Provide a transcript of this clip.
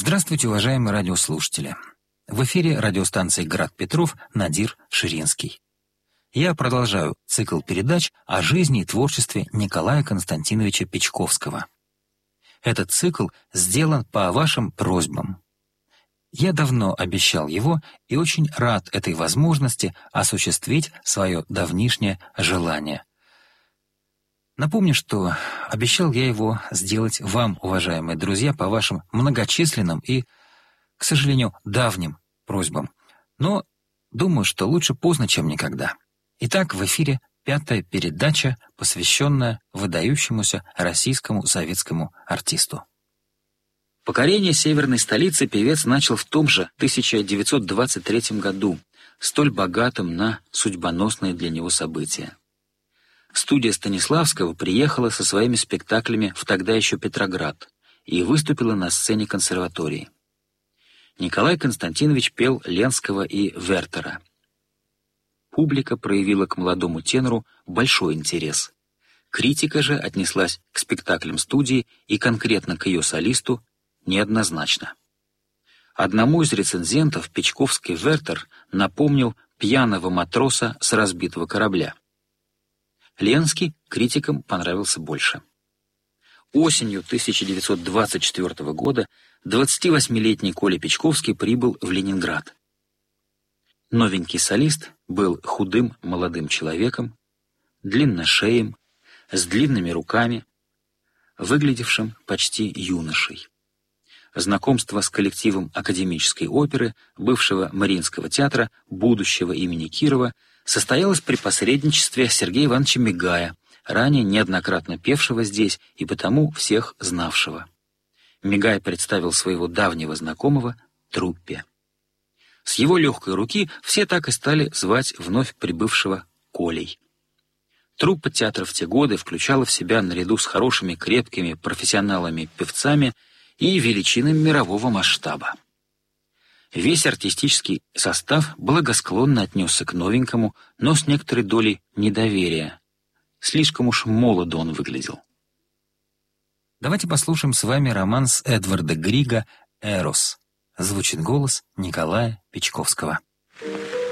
Здравствуйте, уважаемые радиослушатели! В эфире радиостанции «Град Петров» Надир Ширинский. Я продолжаю цикл передач о жизни и творчестве Николая Константиновича Печковского. Этот цикл сделан по вашим просьбам. Я давно обещал его и очень рад этой возможности осуществить свое давнишнее желание. Напомню, что обещал я его сделать вам, уважаемые друзья, по вашим многочисленным и, к сожалению, давним просьбам. Но думаю, что лучше поздно, чем никогда. Итак, в эфире 5-я передача, посвященная выдающемуся российскому советскому артисту. Покорение северной столицы певец начал в том же 1923 году, столь богатым на судьбоносные для него события. Студия Станиславского приехала со своими спектаклями в тогда еще Петроград и выступила на сцене консерватории. Николай Константинович пел Ленского и Вертера. Публика проявила к молодому тенору большой интерес. Критика же отнеслась к спектаклям студии и конкретно к ее солисту неоднозначно. Одному из рецензентов печковский Вертер напомнил пьяного матроса с разбитого корабля. Ленский критикам понравился больше. Осенью 1924 года 28-летний Коля Печковский прибыл в Ленинград. Новенький солист был худым молодым человеком, длинношеем, с длинными руками, выглядевшим почти юношей. Знакомство с коллективом академической оперы, бывшего Мариинского театра, будущего имени Кирова, состоялось при посредничестве Сергея Ивановича Мигая, ранее неоднократно певшего здесь и потому всех знавшего. Мигай представил своего давнего знакомого труппе. С его легкой руки все так и стали звать вновь прибывшего Колей. Труппа театра в те годы включала в себя, наряду с хорошими крепкими профессионалами-певцами, и величинами мирового масштаба. Весь артистический состав благосклонно отнесся к новенькому, но с некоторой долей недоверия. Слишком уж молодо он выглядел. Давайте послушаем с вами романс Эдварда Грига «Эрос». Звучит голос Николая Печковского.